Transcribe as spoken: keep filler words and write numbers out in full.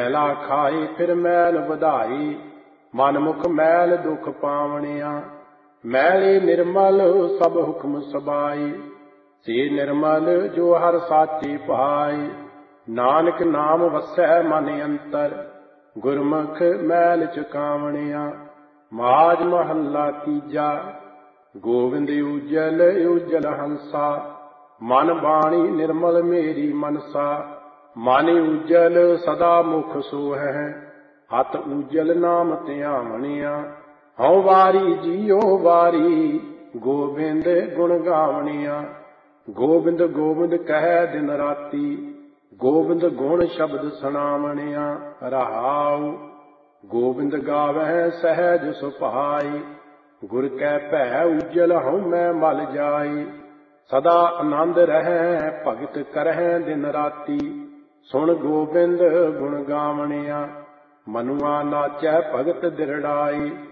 मैला खाई फिर मैल बधाई, मन मुख मैल दुख पावणिया। मैली निर्मल सब हुक्म सबाई, से निर्मल जो हर साची पाई। नानक नाम वसै मन अंतर, गुरमुख मैल चुकावणिया। माज महला तीजा, गोविंद उजल उजल हंसा। मन बाणी निर्मल मेरी मनसा, मन उजल सदा मुख सोहै। हत उजल नाम ध्यावणिया। हਉ वारी जियो वारी, गोविंद गुण गावणिया। गोविंद गोविंद कह दिन राती, गोविंद गुण शब्द सुनावणिया। रहाउ गोविंद गावै सहज सुभाई, गुर कै भै उजल हਉ मैं मल जाई। सदा आनंद रहै भगत करहै दिन राती, सुन गोविंद गुण गावणिया। मनुआ नाचै भगत दिरड़ाई,